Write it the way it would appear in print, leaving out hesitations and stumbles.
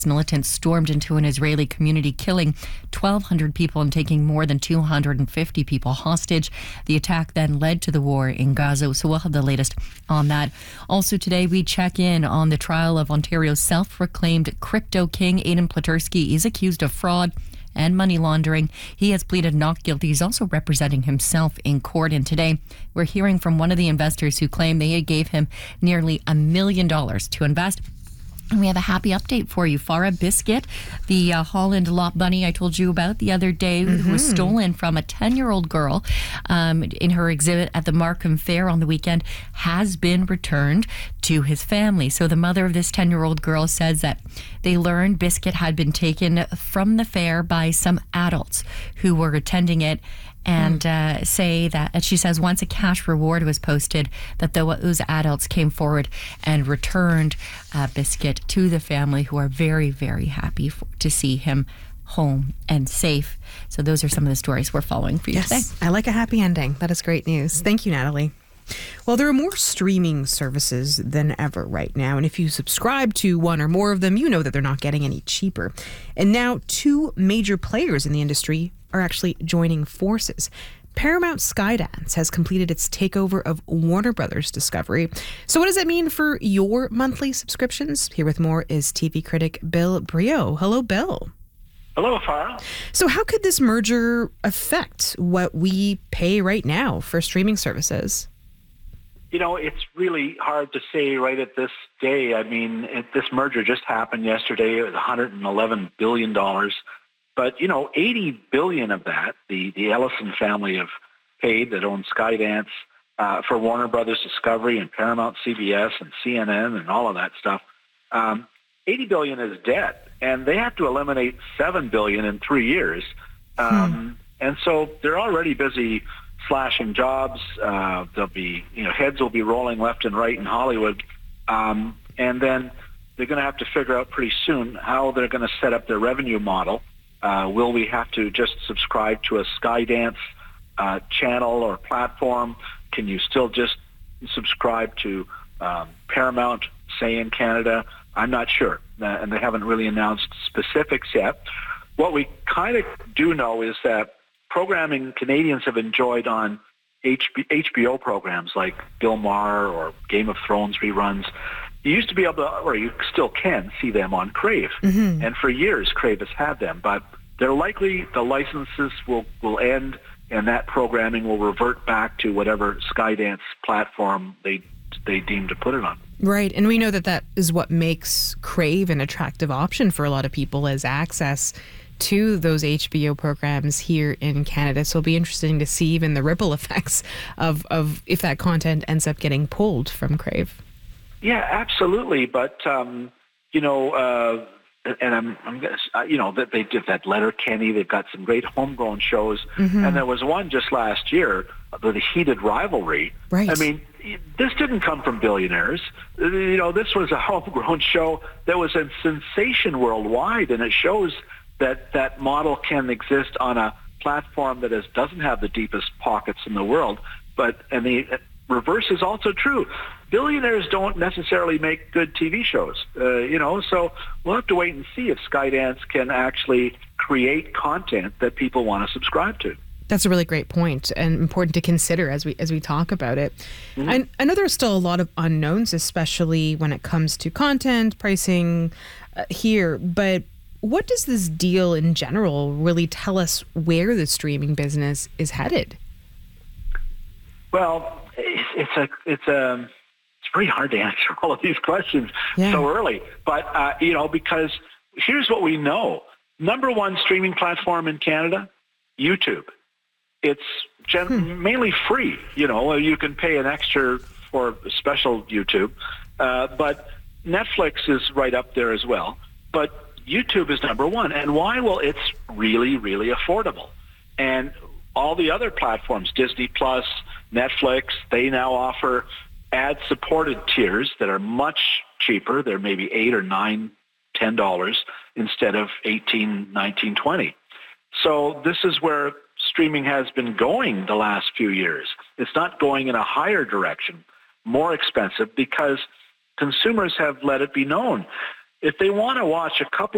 Militants stormed into an Israeli community, killing 1,200 people and taking more than 250 people hostage. The attack then led to the war in Gaza. So we'll have the latest on that. Also today, we check in on the trial of Ontario's self-proclaimed crypto king, Aidan Pleterski. He's accused of fraud and money laundering. He has pleaded not guilty. He's also representing himself in court. And today, we're hearing from one of the investors who claimed they gave him nearly $1 million to invest. And we have a happy update for you. Farah Biscuit, the Holland lot bunny I told you about the other day, who was stolen from a 10-year-old girl in her exhibit at the Markham Fair on the weekend, has been returned to his family. So the mother of this 10-year-old girl says that they learned Biscuit had been taken from the fair by some adults who were attending it, and say that, she says, once a cash reward was posted, that those adults came forward and returned Biscuit to the family, who are very, very happy to see him home and safe. So those are some of the stories we're following for you today. I like a happy ending. That is great news. Thank you, Natalie. Well, there are more streaming services than ever right now. And if you subscribe to one or more of them, you know that they're not getting any cheaper. And now 2 major players in the industry are actually joining forces. Paramount Skydance has completed its takeover of Warner Brothers Discovery. So what does that mean for your monthly subscriptions? Here with more is TV critic Bill Brioux. Hello, Bill. Hello, Farah. So how could this merger affect what we pay right now for streaming services? You know, it's really hard to say right at this day. I mean, this merger just happened yesterday. It was $111 billion. But, you know, $80 billion of that, the Ellison family have paid, that owns Skydance, for Warner Brothers Discovery and Paramount CBS and CNN and all of that stuff. $80 billion is debt, and they have to eliminate $7 billion in 3 years. And so they're already busy slashing jobs. There'll be, heads will be rolling left and right in Hollywood. And then they're going to have to figure out pretty soon how they're going to set up their revenue model. Will we have to just subscribe to a Skydance channel or platform? Can you still just subscribe to Paramount, say, in Canada? I'm not sure. And they haven't really announced specifics yet. What we kind of do know is that programming Canadians have enjoyed on HBO programs like Bill Maher or Game of Thrones reruns, you used to be able to, or you still can, see them on Crave. And for years, Crave has had them. But they're likely the licenses will end, and that programming will revert back to whatever Skydance platform they deem to put it on. Right. And we know that is what makes Crave an attractive option for a lot of people, as access to those HBO programs here in Canada. So it'll be interesting to see even the ripple effects of if that content ends up getting pulled from Crave. Yeah, absolutely. But, and I'm that they did that Letterkenny. They've got some great homegrown shows. And there was one just last year, the Heated Rivalry. Right. I mean, this didn't come from billionaires. This was a homegrown show that was a sensation worldwide, and it shows that model can exist on a platform that doesn't have the deepest pockets in the world. And the reverse is also true. Billionaires don't necessarily make good TV shows, so we'll have to wait and see if Skydance can actually create content that people want to subscribe to. That's a really great point and important to consider as we talk about it. I know there's still a lot of unknowns, especially when it comes to content, pricing here, but what does this deal in general really tell us where the streaming business is headed? Well, it's very hard to answer all of these questions so early. But, because here's what we know. Number one streaming platform in Canada, YouTube. It's mainly free. You can pay an extra for special YouTube. But Netflix is right up there as well. But YouTube is number one. And why? Well, it's really, really affordable. And all the other platforms, Disney Plus, Netflix, they now offer ad-supported tiers that are much cheaper. They're maybe $8 or $9, $10 instead of $18, $19, $20. So this is where streaming has been going the last few years. It's not going in a higher direction, more expensive, because consumers have let it be known. If they want to watch a couple